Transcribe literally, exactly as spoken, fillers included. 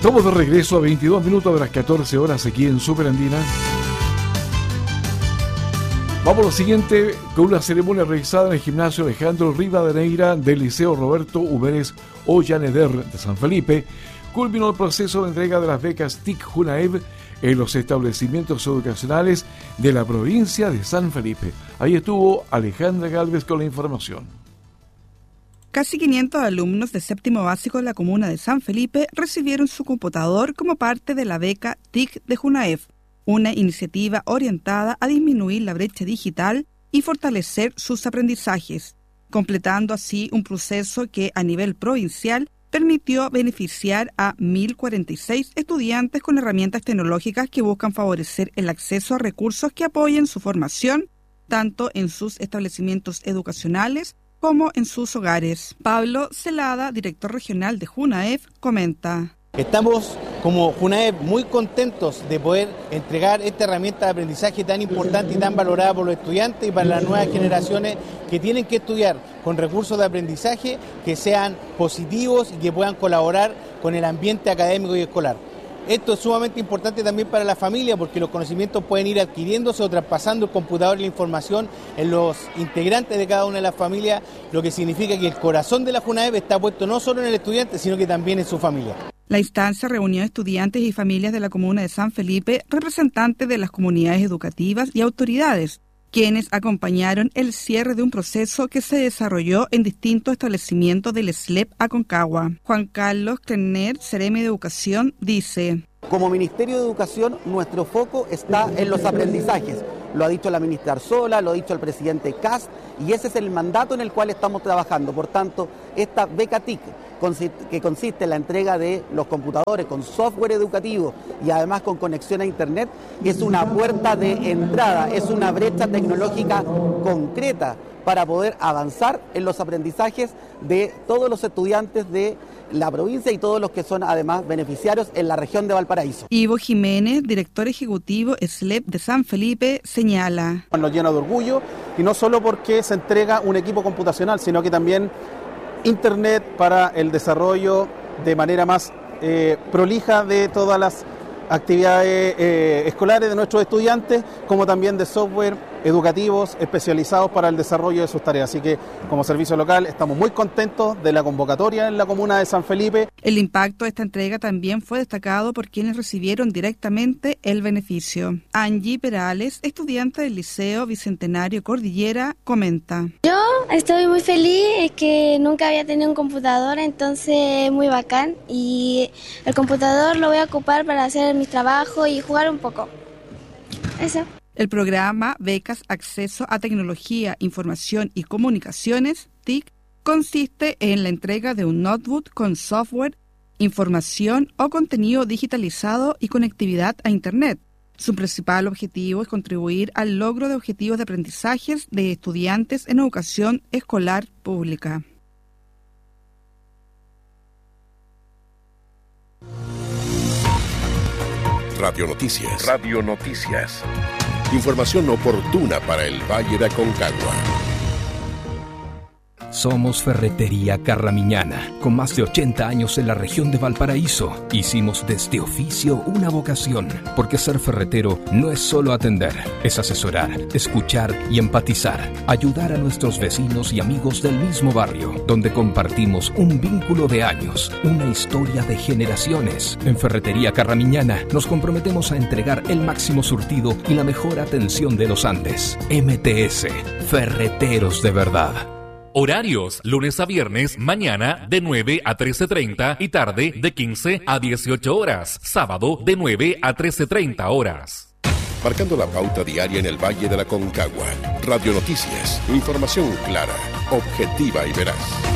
Estamos de regreso a veintidós minutos de las catorce horas aquí en Superandina. Vamos a lo siguiente, con una ceremonia realizada en el gimnasio Alejandro Rivadeneira del Liceo Roberto Uberes Ollaneder de San Felipe, culminó el proceso de entrega de las becas T I C Junaev en los establecimientos educacionales de la provincia de San Felipe. Ahí estuvo Alejandra Gálvez con la información. Casi quinientos alumnos de séptimo básico de la comuna de San Felipe recibieron su computador como parte de la beca T I C de Junaev, una iniciativa orientada a disminuir la brecha digital y fortalecer sus aprendizajes, completando así un proceso que a nivel provincial permitió beneficiar a mil cuarenta y seis estudiantes con herramientas tecnológicas que buscan favorecer el acceso a recursos que apoyen su formación, tanto en sus establecimientos educacionales como en sus hogares. Pablo Celada, director regional de Junaev, comenta. Estamos como Junaev muy contentos de poder entregar esta herramienta de aprendizaje tan importante y tan valorada por los estudiantes y para las nuevas generaciones que tienen que estudiar con recursos de aprendizaje que sean positivos y que puedan colaborar con el ambiente académico y escolar. Esto es sumamente importante también para la familia porque los conocimientos pueden ir adquiriéndose o traspasando el computador y la información en los integrantes de cada una de las familias, lo que significa que el corazón de la Junaev está puesto no solo en el estudiante, sino que también en su familia. La instancia reunió a estudiantes y familias de la comuna de San Felipe, representantes de las comunidades educativas y autoridades, quienes acompañaron el cierre de un proceso que se desarrolló en distintos establecimientos del S L E P Aconcagua. Juan Carlos Krenner, Seremi de Educación, dice: Como Ministerio de Educación, nuestro foco está en los aprendizajes. Lo ha dicho la ministra Arzola, lo ha dicho el presidente Kast, y ese es el mandato en el cual estamos trabajando. Por tanto, esta beca T I C, que consiste en la entrega de los computadores con software educativo y además con conexión a Internet, es una puerta de entrada, es una brecha tecnológica concreta para poder avanzar en los aprendizajes de todos los estudiantes de la provincia y todos los que son además beneficiarios en la región de Valparaíso. Ivo Jiménez, director ejecutivo S L E P de San Felipe, señala: Nos llena de orgullo, y no solo porque se entrega un equipo computacional, sino que también Internet para el desarrollo de manera más eh, prolija de todas las actividades eh, escolares de nuestros estudiantes, como también de software educativos especializados para el desarrollo de sus tareas. Así que, como servicio local, estamos muy contentos de la convocatoria en la comuna de San Felipe. El impacto de esta entrega también fue destacado por quienes recibieron directamente el beneficio. Angie Perales, estudiante del Liceo Bicentenario Cordillera, comenta: Yo estoy muy feliz, es que nunca había tenido un computador, entonces muy bacán, y el computador lo voy a ocupar para hacer mi trabajo y jugar un poco. Eso. El programa Becas Acceso a Tecnología, Información y Comunicaciones, T I C, consiste en la entrega de un notebook con software, información o contenido digitalizado y conectividad a Internet. Su principal objetivo es contribuir al logro de objetivos de aprendizajes de estudiantes en educación escolar pública. Radio Noticias. Radio Noticias. Información oportuna para el Valle de Aconcagua. Somos Ferretería Carramiñana, con más de ochenta años en la región de Valparaíso. Hicimos de este oficio una vocación, porque ser ferretero no es solo atender, es asesorar, escuchar y empatizar, ayudar a nuestros vecinos y amigos del mismo barrio, donde compartimos un vínculo de años, una historia de generaciones. En Ferretería Carramiñana nos comprometemos a entregar el máximo surtido y la mejor atención de los Andes. M T S, Ferreteros de verdad. Horarios, lunes a viernes, mañana de nueve a trece treinta y tarde de quince a dieciocho horas. Sábado de nueve a trece treinta horas. Marcando la pauta diaria en el Valle de la Aconcagua. Radio Noticias, información clara, objetiva y veraz.